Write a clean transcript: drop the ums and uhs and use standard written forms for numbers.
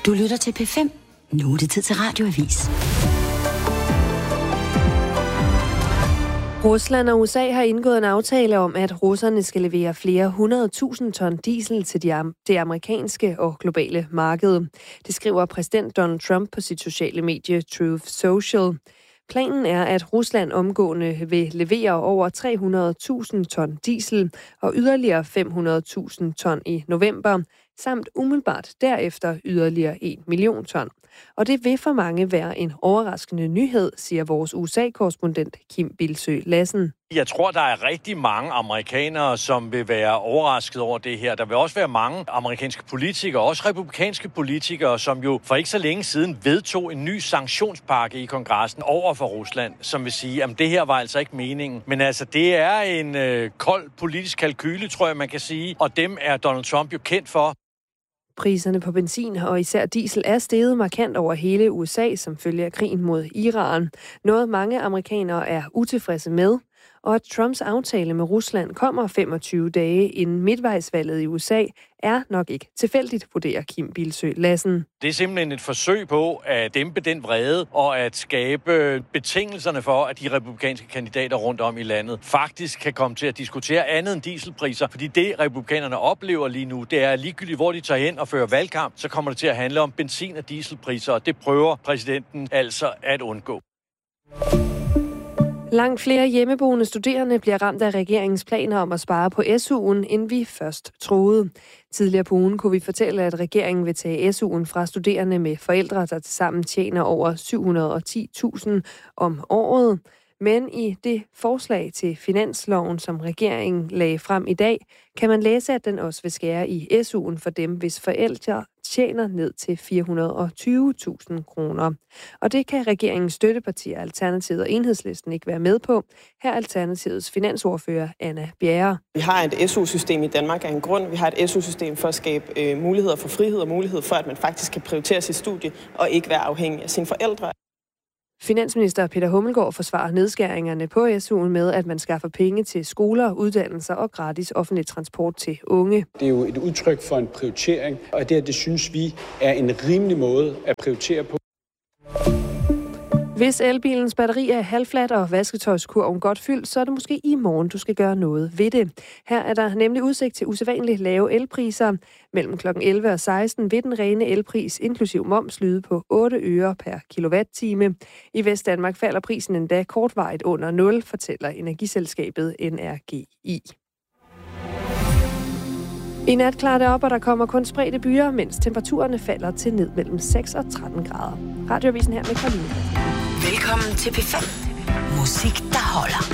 Du lytter til P5. Nu er det tid til Radioavis. Rusland og USA har indgået en aftale om, at russerne skal levere flere 100.000 ton diesel til det amerikanske og globale marked. Det skriver præsident Donald Trump på sit sociale medie Truth Social. Planen er, at Rusland omgående vil levere over 300.000 ton diesel og yderligere 500.000 ton i november, samt umiddelbart derefter yderligere 1 million ton. Og det vil for mange være en overraskende nyhed, siger vores USA-korrespondent Kim Bilsøe Lassen. Jeg tror, der er rigtig mange amerikanere, som vil være overrasket over det her. Der vil også være mange amerikanske politikere, også republikanske politikere, som jo for ikke så længe siden vedtog en ny sanktionspakke i kongressen over for Rusland, som vil sige, at det her var altså ikke meningen. Men altså, det er en kold politisk kalkyle, tror jeg, man kan sige, og dem er Donald Trump jo kendt for. Priserne på benzin og især diesel er steget markant over hele USA som følge af krigen mod Iran. Noget mange amerikanere er utilfredse med, og at Trumps aftale med Rusland kommer 25 dage inden midtvejsvalget i USA, er nok ikke tilfældigt, vurderer Kim Bilsøe Lassen. Det er simpelthen et forsøg på at dæmpe den vrede og at skabe betingelserne for, at de republikanske kandidater rundt om i landet faktisk kan komme til at diskutere andet end dieselpriser. Fordi det, republikanerne oplever lige nu, det er ligegyldigt, hvor de tager hen og fører valgkamp, så kommer det til at handle om benzin- og dieselpriser, og det prøver præsidenten altså at undgå. Langt flere hjemmeboende studerende bliver ramt af regeringens planer om at spare på SU'en, end vi først troede. Tidligere på ugen kunne vi fortælle, at regeringen vil tage SU'en fra studerende med forældre, der tilsammen tjener over 710.000 om året. Men i det forslag til finansloven, som regeringen lagde frem i dag, kan man læse, at den også vil skære i SU'en for dem, hvis forældre tjener ned til 420.000 kroner. Og det kan regeringens støttepartier Alternativet og Enhedslisten ikke være med på. Her er Alternativets finansordfører Anna Bjerre. Vi har et SU-system i Danmark af en grund. Vi har et SU-system for at skabe muligheder for frihed og mulighed for, at man faktisk kan prioritere sit studie og ikke være afhængig af sine forældre. Finansminister Peter Hummelgaard forsvarer nedskæringerne på SU'en med, at man skaffer penge til skoler, uddannelser og gratis offentlig transport til unge. Det er jo et udtryk for en prioritering, og det synes vi er en rimelig måde at prioritere på. Hvis elbilens batteri er halvfladt og vasketøjskurven godt fyldt, så er det måske i morgen, du skal gøre noget ved det. Her er der nemlig udsigt til usædvanligt lave elpriser. Mellem kl. 11 og 16 vil den rene elpris inklusiv moms lyde på 8 øre per kilowatt-time. I Vestdanmark falder prisen endda kortvarigt under 0, fortæller energiselskabet NRGI. I nat klarer det op, og der kommer kun spredte byer, mens temperaturerne falder til ned mellem 6 og 13 grader. Radioavisen her med Karoline. Velkommen til P5. Musik, der holder.